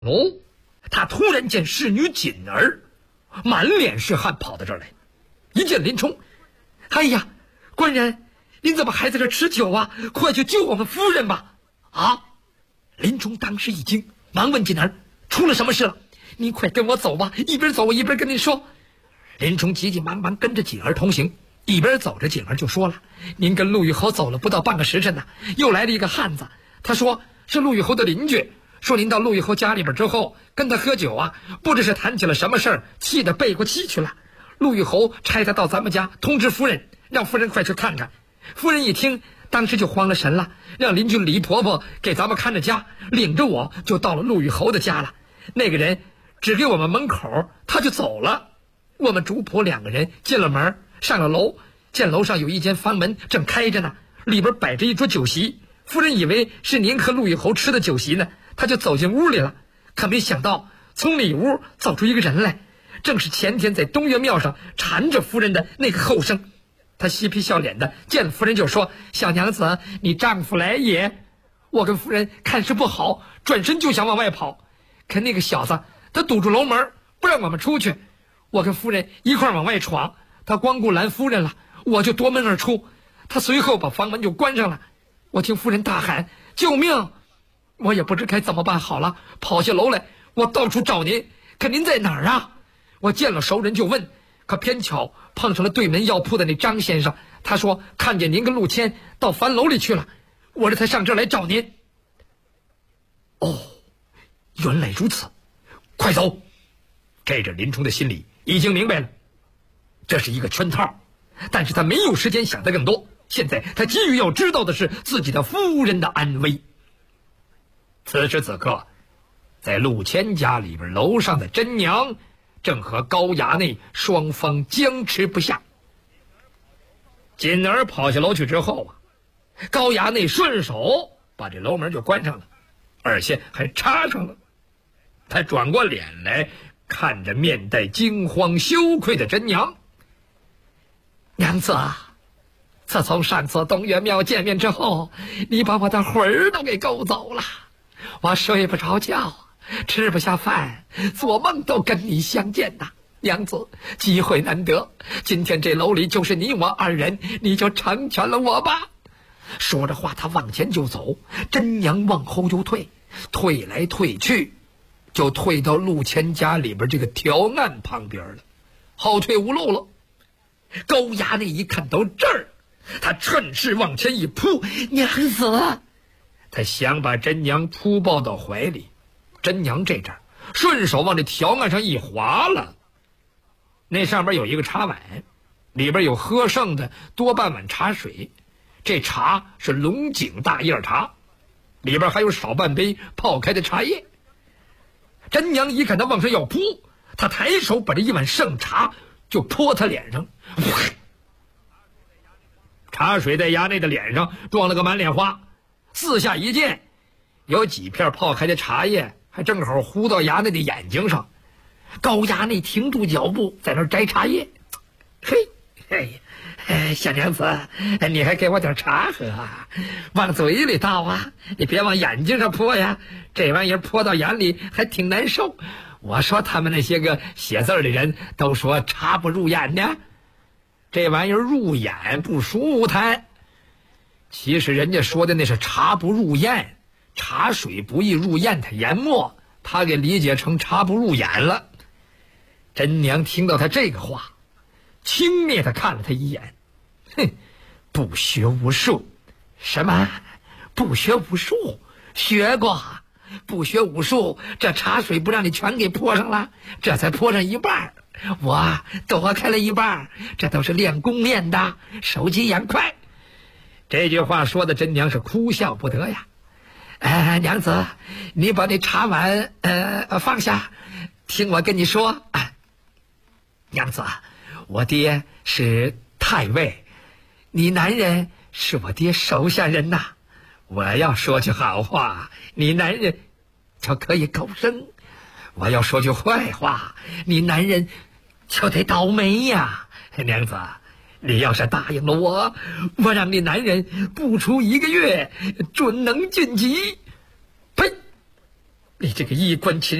哦，他突然见侍女锦儿满脸是汗跑到这儿来，一见林冲，哎呀，官人，您怎么还在这吃酒啊？快去救我们夫人吧！啊！林冲当时一惊，忙问锦儿出了什么事了？您快跟我走吧，一边走我一边跟您说。林冲急急忙忙跟着锦儿同行，一边走着，锦儿就说了：“您跟陆玉侯走了不到半个时辰呢，又来了一个汉子，他说是陆玉侯的邻居。”说您到陆玉侯家里边之后跟他喝酒啊，不知是谈起了什么事儿，气得背过气去了。陆玉侯差他到咱们家通知夫人，让夫人快去看看。夫人一听，当时就慌了神了，让邻居李婆婆给咱们看着家，领着我就到了陆玉侯的家了。那个人只给我们门口，他就走了。我们主仆两个人进了门，上了楼，见楼上有一间房门正开着呢，里边摆着一桌酒席。夫人以为是您和陆玉侯吃的酒席呢，他就走进屋里了，可没想到从里屋走出一个人来，正是前天在东岳庙上缠着夫人的那个后生。他嬉皮笑脸的见了夫人就说：“小娘子，你丈夫来也。”我跟夫人看势不好，转身就想往外跑，可那个小子他堵住楼门，不让我们出去。我跟夫人一块往外闯，他光顾拦夫人了，我就夺门而出，他随后把房门就关上了。我听夫人大喊：“救命！”我也不知该怎么办好了，跑下楼来，我到处找您，可您在哪儿啊？我见了熟人就问，可偏巧碰上了对门药铺的那张先生，他说看见您跟陆谦到樊楼里去了，我这才上这儿来找您。哦，原来如此，快走！这阵林冲的心里已经明白了，这是一个圈套，但是他没有时间想得更多，现在他急于要知道的是自己的夫人的安危。此时此刻，在陆谦家里边楼上的真娘正和高衙内双方僵持不下。锦儿跑下楼去之后啊，高衙内顺手把这楼门就关上了，而且还插上了。他转过脸来看着面带惊慌羞愧的真娘：“娘子啊，自从上次东岳庙见面之后，你把我的魂儿都给勾走了，我睡不着觉，吃不下饭，做梦都跟你相见呐。娘子，机会难得，今天这楼里就是你我二人，你就成全了我吧。”说着话，他往前就走，真娘往后就退，退来退去，就退到陆谦家里边这个条案旁边了，后退无路了。高衙内一看到这儿，他趁势往前一扑：“娘子！”他想把真娘扑抱到怀里，真娘这阵顺手往这条案上一划了，那上边有一个茶碗，里边有喝剩的多半碗茶水，这茶是龙井大叶茶，里边还有少半杯泡开的茶叶。真娘一看他往上要扑，他抬手把这一碗剩茶就泼他脸上，茶水在衙内的脸上撞了个满脸花，四下一溅，有几片泡开的茶叶还正好糊到衙内的眼睛上。高衙内停住脚步，在那儿摘茶叶。小娘子，你还给我点茶喝啊？往嘴里倒啊，你别往眼睛上泼呀，这玩意儿泼到眼里还挺难受。我说他们那些个写字的人都说茶不入眼呢，这玩意儿入眼不舒坦。其实人家说的那是茶不入咽，茶水不易入咽，它研末，他给理解成茶不入眼了。真娘听到他这个话，轻蔑地看了他一眼，哼，不学无术。什么？不学无术？学过。不学武术，这茶水不让你全给泼上了，这才泼上一半，我躲开了一半，这都是练功练的，手疾眼快。这句话说的真娘是哭笑不得呀。娘子，你把那茶碗放下，听我跟你说。娘子，我爹是太尉，你男人是我爹手下人呐。我要说句好话，你男人就可以狗生；我要说句坏话，你男人就得倒霉呀。娘子，你要是答应了我，我让你男人不出1个月准能晋级。呸！ 你这个衣冠禽